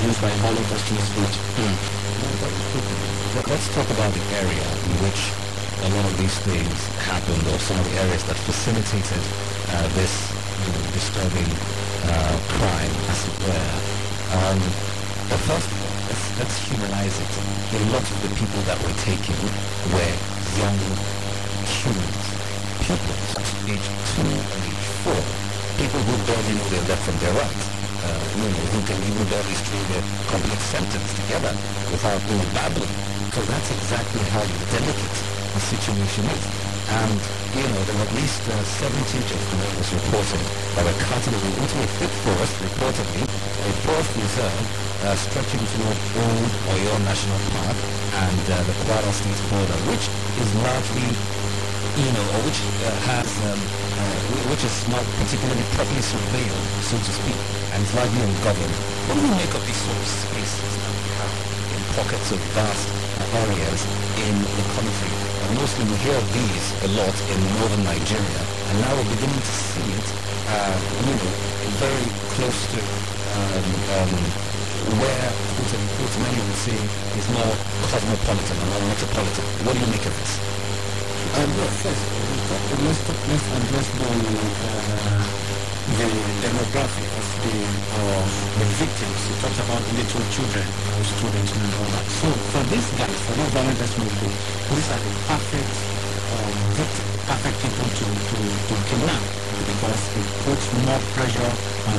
used by violent extremist groups. Let's talk about the area in which a lot of these things happened, or some of the areas that facilitated this disturbing crime, as it were. But first of all, let's humanize it. A lot of the people that were taken were young humans, pupils, age 2 and age 4, people who barely know their left from their right, who can even barely string their complete sentence together without babbling. So that's exactly how delicate the situation is. And, there were at least 70 gentlemen, was reported, that were cutting into a thick forest, reportedly, a forest reserve stretching toward Old Oyo National Park and the Kwara State border, which is largely, or which which is not particularly properly surveilled, so to speak, and is largely ungoverned. What do we make of these sort of spaces that we have in pockets of vast areas in the country? Mostly we hear of these a lot in northern Nigeria, and now we're beginning to see it, very close to where, quote many would say, is more cosmopolitan and more metropolitan. What do you make of this? First, let's address the demographic of the victims. You talked about little children, students and all that. So for these guys, for these violent extremist groups, these are the perfect people to kidnap, because it puts more pressure on